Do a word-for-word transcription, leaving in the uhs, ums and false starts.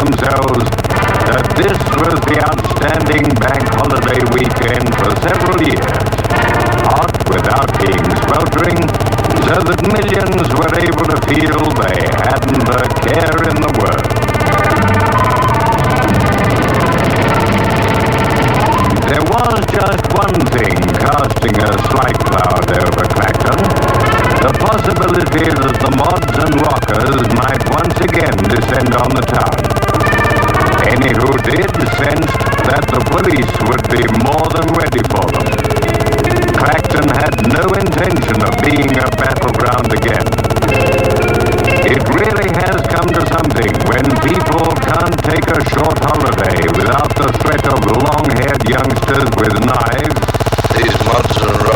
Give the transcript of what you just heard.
themselves that this was the outstanding bank holiday weekend for several years. Hot without being sweltering, so that millions were able to feel they hadn't a care in the world. There was just one thing casting a slight cloud over Clacton: the possibility that the mods and rockers might once again descend on the town. Any who did sensed that the police would be more than ready for them. Clacton had no intention of being a battleground again. It really has come to something when people can't take a short holiday without the threat of long-haired youngsters with knives. These mods and